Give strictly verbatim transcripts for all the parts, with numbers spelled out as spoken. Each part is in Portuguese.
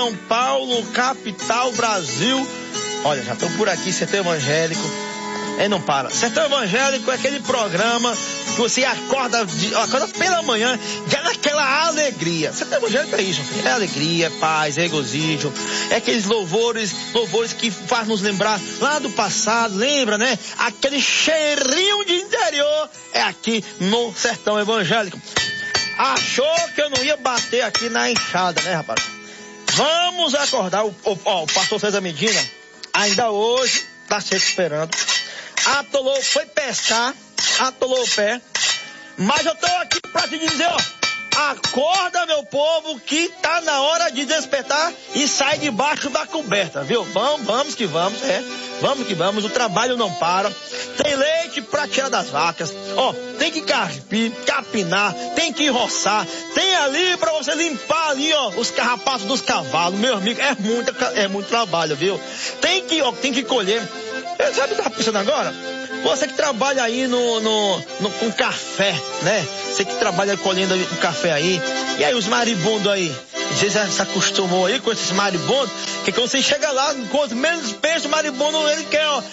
São Paulo, capital, Brasil. Olha, já estou por aqui, Sertão Evangélico. É, não para. Sertão Evangélico é aquele programa que você acorda, de, acorda pela manhã, já naquela alegria. Sertão Evangélico é isso, é alegria, é paz, é regozijo, é aqueles louvores, louvores que faz nos lembrar lá do passado, lembra, né? Aquele cheirinho de interior é aqui no Sertão Evangélico. Achou que eu não ia bater aqui na enxada, né, rapaz? Vamos acordar o, o, ó, o pastor César Medina, ainda hoje, tá se recuperando. Atolou, foi pescar, atolou o pé. Mas eu tô aqui pra te dizer, ó, acorda, meu povo, que tá na hora de despertar e sai debaixo da coberta, viu? Vamos, vamos que vamos, é. Vamos que vamos, o trabalho não para. Tem leite pra tirar das vacas, ó, tem que carpir, capinar, tem que roçar, tem ali pra você limpar ali, ó, os carrapatos dos cavalos, meu amigo, é muito, é muito trabalho, viu? Tem que, ó, tem que colher. Sabe o que eu tava pensando agora? Você que trabalha aí no, no, no, com café, né? Você que trabalha colhendo o café aí. E aí os maribondos aí? Você já se acostumou aí com esses maribondos? Que quando você chega lá, quanto menos peixe o maribondo ele quer, ó.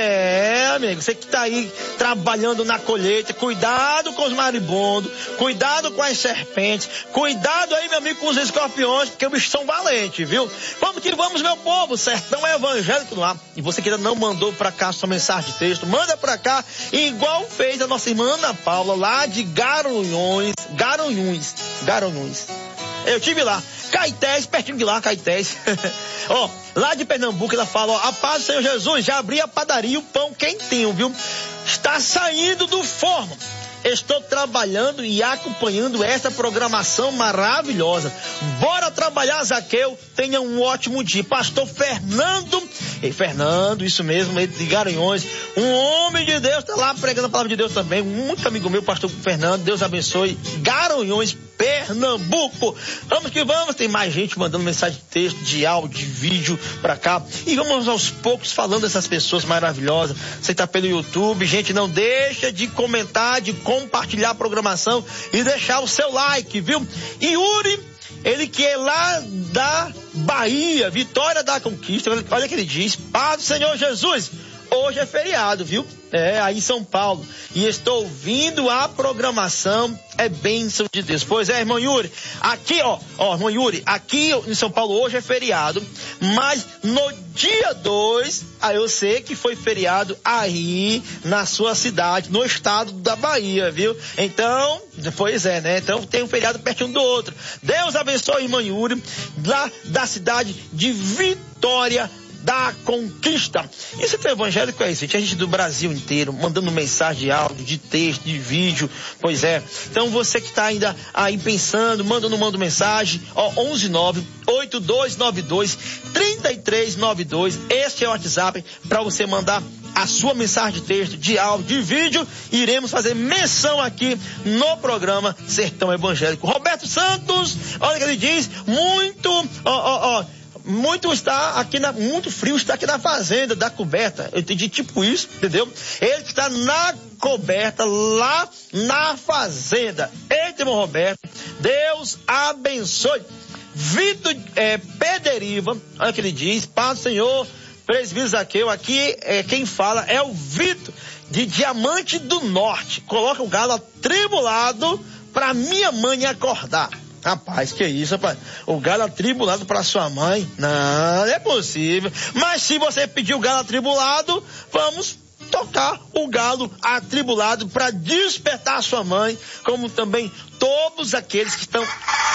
É, amigo, você que tá aí trabalhando na colheita, cuidado com os maribondos, cuidado com as serpentes, cuidado aí, meu amigo, com os escorpiões, porque os bichos são valentes, viu? Vamos que vamos, meu povo, Sertão Evangélico no ar. E você que ainda não mandou pra cá sua mensagem de texto, manda pra cá, igual fez a nossa irmã Ana Paula, lá de Garanhuns, Garanhuns, Garanhuns. Eu tive lá, Caetés, pertinho de lá, Caetés. Ó, lá de Pernambuco, ela fala, ó, a paz do Senhor Jesus, já abri a padaria e o pão quentinho, viu? Está saindo do forno. Estou trabalhando e acompanhando essa programação maravilhosa. Bora trabalhar, Zaqueu. Tenha um ótimo dia. Pastor Fernando, e Fernando, isso mesmo, ele de Garanhuns, um homem de Deus, tá lá pregando a palavra de Deus também. Muito amigo meu, pastor Fernando, Deus abençoe. Garanhuns, Pernambuco. Vamos que vamos, tem mais gente mandando mensagem de texto, de áudio, de vídeo pra cá. E vamos aos poucos falando dessas pessoas maravilhosas. Você tá pelo YouTube, gente, não deixa de comentar, de compartilhar a programação e deixar o seu like, viu? E Yuri, ele que é lá da Bahia, Vitória da Conquista, olha o que ele diz, paz do Senhor Jesus, hoje é feriado, viu? É, aí em São Paulo. E estou ouvindo a programação, é bênção de Deus. Pois é, irmão Yuri, aqui, ó, ó, irmão Yuri, aqui em São Paulo hoje é feriado, mas no dia dois, aí eu sei que foi feriado aí na sua cidade, no estado da Bahia, viu? Então, pois é, né? Então tem um feriado pertinho do outro. Deus abençoe, irmão Yuri, lá da cidade de Vitória da Conquista. Isso é evangélico, é isso. Tinha gente do Brasil inteiro mandando mensagem de áudio, de texto, de vídeo. Pois é. Então você que está ainda aí pensando, manda ou não manda mensagem, ó, onze nove oito dois nove dois três três nove dois. Este é o WhatsApp para você mandar a sua mensagem de texto, de áudio, de vídeo. Iremos fazer menção aqui no programa Sertão Evangélico. Roberto Santos, olha o que ele diz, muito, ó, ó, ó, muito está aqui na, muito frio está aqui na fazenda da coberta. Eu entendi tipo isso, entendeu? Ele está na coberta lá na fazenda. Eita, irmão Roberto, Deus abençoe. Vitor é, Pederiva, olha o que ele diz, paz do Senhor, presbítero Zaqueu, aqui é, quem fala é o Vitor de Diamante do Norte. Coloca o galo atribulado para minha mãe acordar. Rapaz, que isso, rapaz? O galo atribulado para sua mãe? Não, não é possível. Mas se você pedir o galo atribulado, vamos tocar o galo atribulado para despertar sua mãe, como também todos aqueles que estão...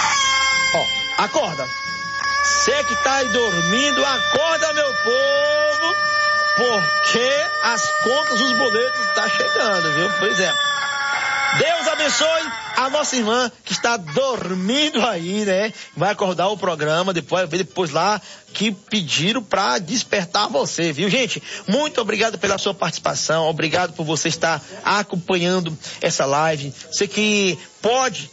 Ó, acorda. Você que tá aí dormindo, acorda, meu povo, porque as contas, os boletos tá chegando, viu? Pois é. Deus abençoe a nossa irmã que está dormindo aí, né? Vai acordar o programa, depois, depois lá que pediram para despertar você, viu, gente? Muito obrigado pela sua participação, obrigado por você estar acompanhando essa live. Você que pode, eu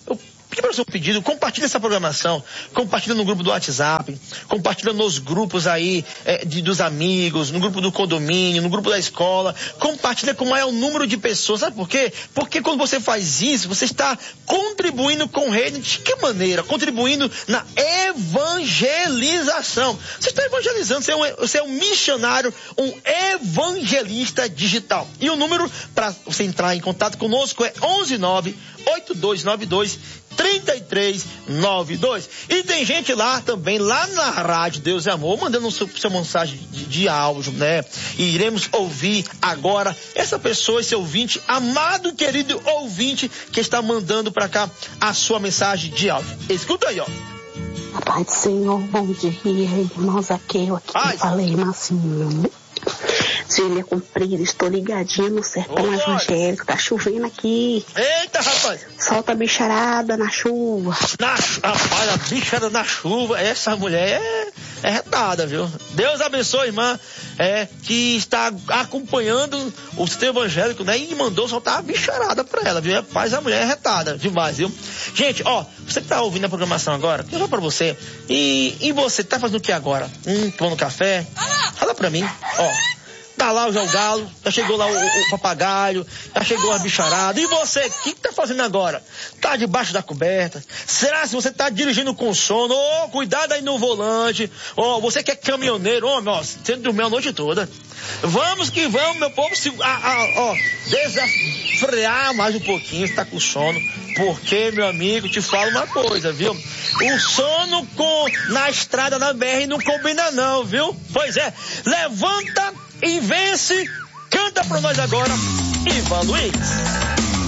pedir para o seu pedido, compartilha essa programação, compartilha no grupo do WhatsApp, compartilha nos grupos aí é, de, dos amigos, no grupo do condomínio, no grupo da escola, compartilha com o maior número de pessoas. Sabe por quê? Porque quando você faz isso, você está contribuindo com o reino. De que maneira? Contribuindo na evangelização. Você está evangelizando, você é um, você é um missionário, um evangelista digital. E o número para você entrar em contato conosco é onze nove oito dois nove dois três três nove dois. E tem gente lá também, lá na Rádio Deus e Amor, mandando sua, sua mensagem de, de áudio, né? E iremos ouvir agora essa pessoa, esse ouvinte, amado, querido ouvinte, que está mandando para cá a sua mensagem de áudio. Escuta aí, ó. A paz do Senhor, bom dia, irmãos, aqui eu aqui Ai. falei, Marcinho. Cília Comprida, estou ligadinha no sertão Oi, evangélico, tá chovendo aqui. Eita, rapaz! Solta a bicharada na chuva. Na, rapaz, a bicharada na chuva, essa mulher é, é retada, viu? Deus abençoe, irmã, é, que está acompanhando o sistema evangélico, né? E mandou soltar a bicharada pra ela, viu? Rapaz, a mulher é retada demais, viu? Gente, ó, você que tá ouvindo a programação agora, eu vou pra você. E, e você, tá fazendo o que agora? Hum, tomando café? Fala pra mim, ó. Tá lá já o galo, já chegou lá o, o, o papagaio, já chegou a bicharada. E você, o que, que tá fazendo agora? Tá debaixo da coberta? Será se você tá dirigindo com sono? Ô, oh, cuidado aí no volante. Ó, oh, você que é caminhoneiro, ô, oh, nossa, você dormiu a noite toda. Vamos que vamos, meu povo, se, ah, ah, ó, desafrear mais um pouquinho, se tá com sono. Porque, meu amigo, te falo uma coisa, viu? O sono com, na estrada, na B R, não combina não, viu? Pois é, levanta e vence. Canta pra nós agora, Ivan Luiz.